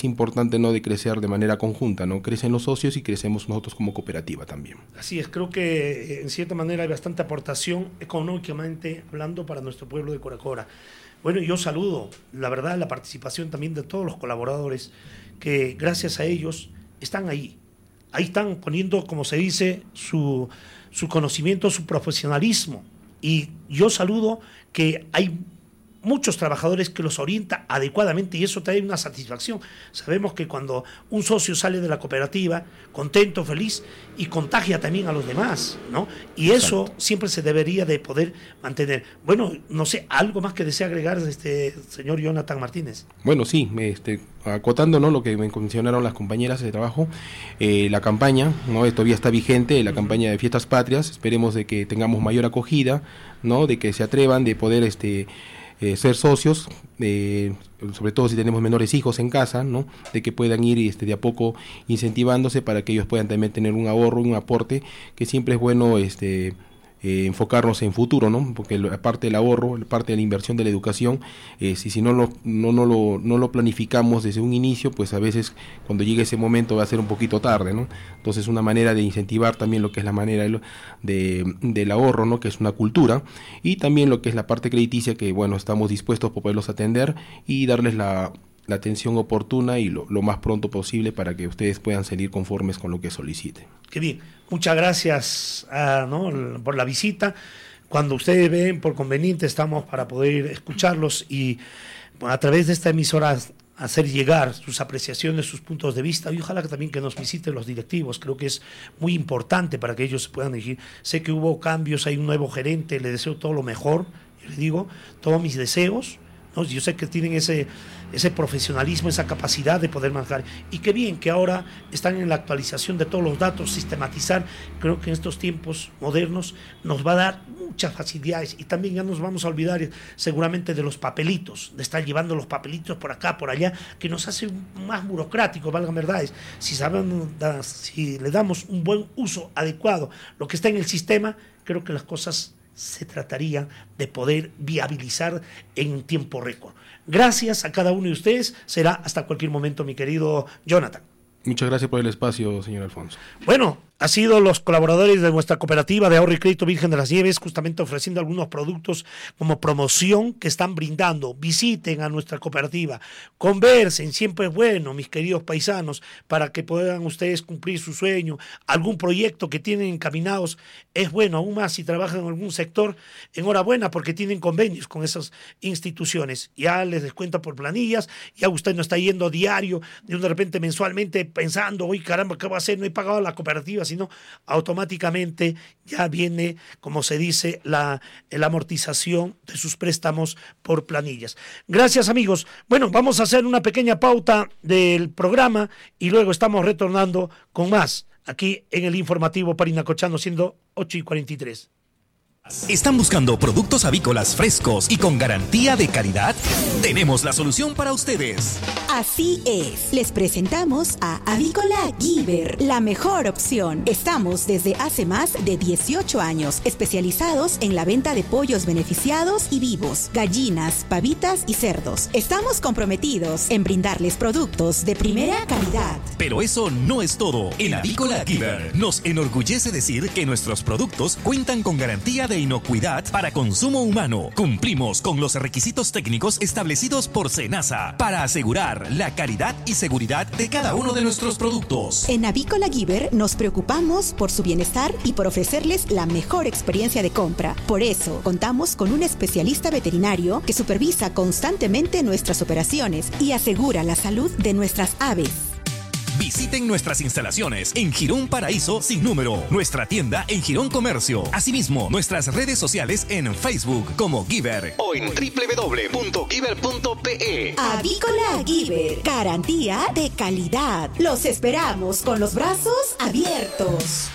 es importante, ¿no?, de crecer de manera conjunta, ¿no? Crecen los socios y crecemos nosotros como cooperativa también. Así es, creo que en cierta manera hay bastante aportación económicamente hablando para nuestro pueblo de Coracora. Bueno, yo saludo, la verdad, la participación también de todos los colaboradores que gracias a ellos están ahí. Ahí están poniendo, como se dice, su conocimiento, su profesionalismo. Y yo saludo que hay muchos trabajadores que los orienta adecuadamente y eso trae una satisfacción. Sabemos que cuando un socio sale de la cooperativa contento, feliz y contagia también a los demás, ¿no? Y eso Exacto. siempre se debería de poder mantener. Bueno, no sé, algo más que desea agregar señor Jonathan Martínez. Bueno, sí, acotando, ¿no?, lo que me mencionaron las compañeras de trabajo, la campaña, ¿no?, todavía está vigente, la campaña de Fiestas Patrias. Esperemos de que tengamos mayor acogida, ¿no?, de que se atrevan de poder ser socios, sobre todo si tenemos menores hijos en casa, ¿no?, de que puedan ir de a poco incentivándose para que ellos puedan también tener un ahorro, un aporte, que siempre es bueno enfocarnos en futuro, ¿no?, porque aparte del ahorro, parte de la inversión de la educación, si no lo planificamos desde un inicio, pues a veces cuando llegue ese momento va a ser un poquito tarde, ¿no? Entonces una manera de incentivar también lo que es la manera del ahorro, ¿no?, que es una cultura, y también lo que es la parte crediticia, que bueno, estamos dispuestos por poderlos atender y darles la atención oportuna y lo más pronto posible para que ustedes puedan salir conformes con lo que soliciten. Qué bien, muchas gracias por la visita. Cuando ustedes ven por conveniente estamos para poder escucharlos y a través de esta emisora hacer llegar sus apreciaciones, sus puntos de vista y ojalá que también que nos visiten los directivos. Creo que es muy importante para que ellos se puedan elegir. Sé que hubo cambios, hay un nuevo gerente, le deseo todo lo mejor, yo le digo todos mis deseos, ¿no? Yo sé que tienen ese profesionalismo, esa capacidad de poder manejar. Y qué bien que ahora están en la actualización de todos los datos, sistematizar. Creo que en estos tiempos modernos nos va a dar muchas facilidades y también ya nos vamos a olvidar seguramente de los papelitos, de estar llevando los papelitos por acá, por allá, que nos hace más burocrático, valgan verdades. Si le damos un buen uso adecuado, lo que está en el sistema, creo que las cosas se trataría de poder viabilizar en tiempo récord. Gracias a cada uno de ustedes. Será hasta cualquier momento, mi querido Jonathan. Muchas gracias por el espacio, señor Alfonso. Bueno, ha sido los colaboradores de nuestra cooperativa de ahorro y crédito Virgen de las Nieves, justamente ofreciendo algunos productos como promoción que están brindando. Visiten a nuestra cooperativa, conversen, siempre es bueno, mis queridos paisanos, para que puedan ustedes cumplir su sueño, algún proyecto que tienen encaminados, es bueno, aún más si trabajan en algún sector, enhorabuena porque tienen convenios con esas instituciones. Ya les descuenta por planillas, ya usted no está yendo diario, de repente mensualmente pensando, uy caramba, ¿qué va a hacer? No he pagado la cooperativa, sino automáticamente ya viene, como se dice, la amortización de sus préstamos por planillas. Gracias, amigos. Bueno, vamos a hacer una pequeña pauta del programa y luego estamos retornando con más aquí en el informativo Parinacochano, siendo 8:43. ¿Están buscando productos avícolas frescos y con garantía de calidad? Tenemos la solución para ustedes. Así es, les presentamos a Avícola Giver, la mejor opción. Estamos desde hace más de 18 años especializados en la venta de pollos beneficiados y vivos, gallinas, pavitas y cerdos. Estamos comprometidos en brindarles productos de primera calidad. Pero eso no es todo. En Avícola Giver nos enorgullece decir que nuestros productos cuentan con garantía de inocuidad para consumo humano. Cumplimos con los requisitos técnicos establecidos por SENASA para asegurar la calidad y seguridad de cada uno de nuestros productos. En Avícola Giver nos preocupamos por su bienestar y por ofrecerles la mejor experiencia de compra. Por eso, contamos con un especialista veterinario que supervisa constantemente nuestras operaciones y asegura la salud de nuestras aves. Visiten nuestras instalaciones en Girón Paraíso sin número, nuestra tienda en Girón Comercio. Asimismo, nuestras redes sociales en Facebook como Giver o en www.giver.pe. Avícola Giver, garantía de calidad. Los esperamos con los brazos abiertos.